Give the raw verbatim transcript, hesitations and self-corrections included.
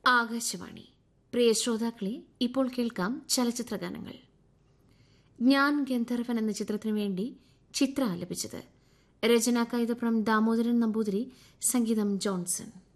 ആകാശവാണി. പ്രിയ ശ്രോതാക്കളെ, ഇപ്പോൾ കേൾക്കാം ചലച്ചിത്ര ഗാനങ്ങൾ. ഞാൻ ഗന്ധർവൻ എന്ന ചിത്രത്തിനു വേണ്ടി ചിത്ര ആലപിച്ചത്. രചന കൈതപ്രം ദാമോദരൻ നമ്പൂതിരി, സംഗീതം ജോൺസൺ.